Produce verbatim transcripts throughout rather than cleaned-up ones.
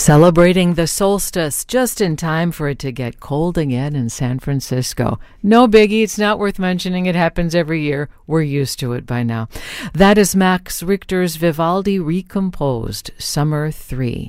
Celebrating the solstice just in time for it to get cold again in San Francisco. No biggie, it's not worth mentioning. It happens every year. We're used to it by now. That is Max Richter's Vivaldi Recomposed, Summer three.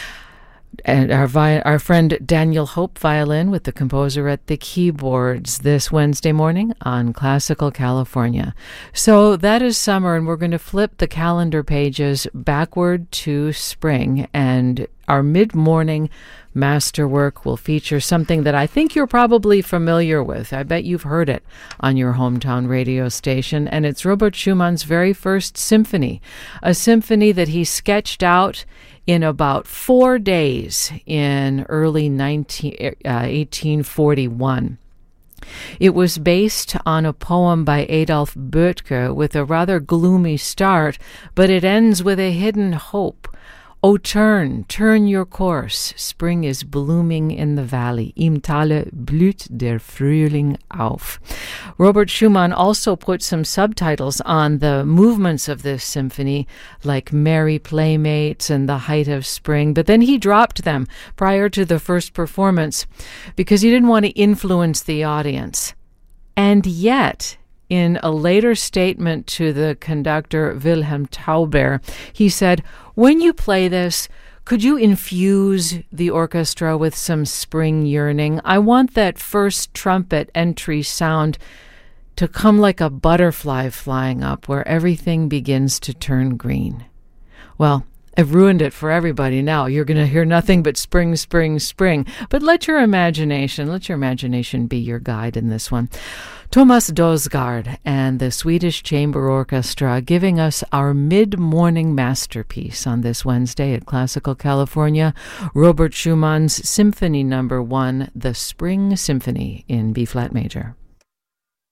And our vi- our friend Daniel Hope violin with the composer at the keyboards this Wednesday morning on Classical California. So that is summer, and we're going to flip the calendar pages backward to spring, and our mid-morning masterwork will feature something that I think you're probably familiar with. I bet you've heard it on your hometown radio station, and it's Robert Schumann's very first symphony, a symphony that he sketched out in about four days in early nineteen, uh, eighteen forty-one. It was based on a poem by Adolf Böttger with a rather gloomy start, but it ends with a hidden hope. Oh, turn, turn your course. Spring is blooming in the valley. Im Tale blüht der Frühling auf. Robert Schumann also put some subtitles on the movements of this symphony, like Merry Playmates and The Height of Spring, but then he dropped them prior to the first performance because he didn't want to influence the audience. And yet, in a later statement to the conductor Wilhelm Tauber, he said, "When you play this, could you infuse the orchestra with some spring yearning? I want that first trumpet entry sound to come like a butterfly flying up where everything begins to turn green." Well, I've ruined it for everybody now. You're going to hear nothing but spring, spring, spring. But let your imagination, let your imagination be your guide in this one. Thomas Dosgaard and the Swedish Chamber Orchestra giving us our mid-morning masterpiece on this Wednesday at Classical California, Robert Schumann's Symphony Number One, the Spring Symphony in B-flat major.